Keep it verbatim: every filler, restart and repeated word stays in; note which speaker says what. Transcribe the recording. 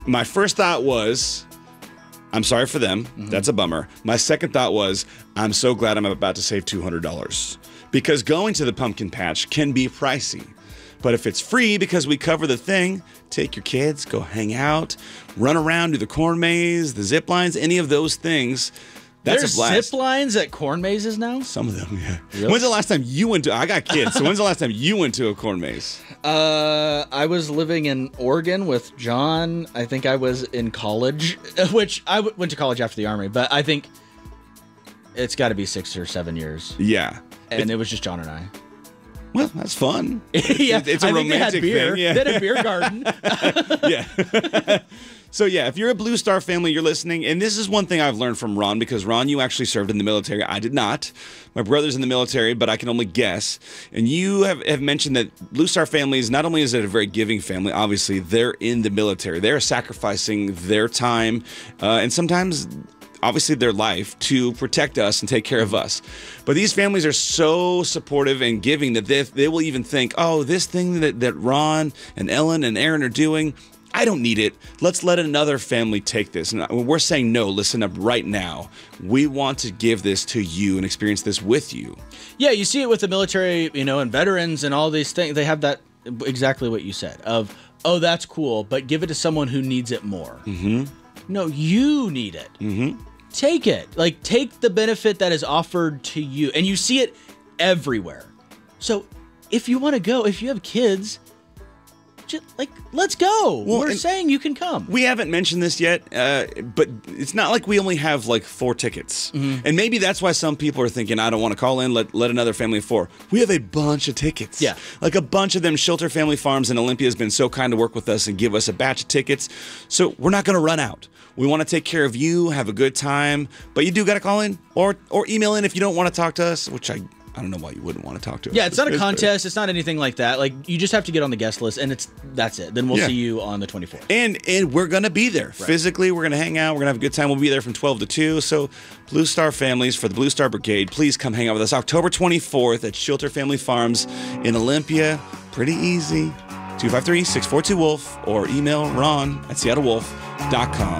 Speaker 1: my first thought was, I'm sorry for them. Mm-hmm. That's a bummer. My second thought was, I'm so glad I'm about to save two hundred dollars. Because going to the pumpkin patch can be pricey. But if it's free because we cover the thing, take your kids, go hang out, run around, do the corn maze, the zip lines, any of those things. That's
Speaker 2: There's
Speaker 1: a blast.
Speaker 2: zip lines at corn mazes now?
Speaker 1: Some of them, yeah.
Speaker 2: Really?
Speaker 1: When's the last time you went to, I got kids, so when's the last time you went to a corn maze?
Speaker 2: Uh, I was living in Oregon with John. I think I was in college, which I w- went to college after the Army, but I think it's got to be six or seven years.
Speaker 1: Yeah.
Speaker 2: And it, it was just John and I.
Speaker 1: Well, that's fun.
Speaker 2: yeah,
Speaker 1: it's, it's a
Speaker 2: I
Speaker 1: romantic
Speaker 2: think they had beer.
Speaker 1: thing. Yeah.
Speaker 2: They had a beer garden.
Speaker 1: yeah. So yeah, if you're a Blue Star family, you're listening, and this is one thing I've learned from Ron, because Ron, you actually served in the military. I did not. My brother's in the military, but I can only guess. And you have, have mentioned that Blue Star families, not only is it a very giving family, obviously they're in the military. They're sacrificing their time, uh, and sometimes obviously their life to protect us and take care of us. But these families are so supportive and giving that they, they will even think, oh, this thing that, that Ron and Ellen and Aaron are doing, I don't need it. Let's let another family take this. And we're saying, no, listen up right now. We want to give this to you and experience this with you.
Speaker 2: Yeah, you see it with the military, you know, and veterans and all these things. They have that, exactly what you said, of, oh, that's cool, but give it to someone who needs it more.
Speaker 1: Mm-hmm.
Speaker 2: No, you need it.
Speaker 1: Mm-hmm.
Speaker 2: Take it. Like, take the benefit that is offered to you. And you see it everywhere. So if you want to go, if you have kids, just, like, let's go.
Speaker 1: Well,
Speaker 2: We're saying you can come.
Speaker 1: We haven't mentioned this yet, uh, but it's not like we only have like four tickets. Mm-hmm. And maybe that's why some people are thinking, I don't want to call in, let, let another family of four. We have a bunch of tickets.
Speaker 2: Yeah.
Speaker 1: Like a bunch of them. Shelter Family Farms in Olympia has been so kind to work with us and give us a batch of tickets. So we're not going to run out. We want to take care of you, have a good time, but you do got to call in or or email in if you don't want to talk to us, which I I don't know why you wouldn't want to talk to us.
Speaker 2: Yeah, it's not a contest. It's not anything like that. Like, you just have to get on the guest list, and it's that's it. Then we'll
Speaker 1: Yeah.
Speaker 2: see you on the twenty-fourth.
Speaker 1: And and we're going to be there. Right. Physically, we're going to hang out. We're going to have a good time. We'll be there from twelve to two. So Blue Star families, for the Blue Star Brigade, please come hang out with us October twenty-fourth at Shelter Family Farms in Olympia. Pretty easy. two five three, six four two, WOLF or email Ron at seattle wolf dot com.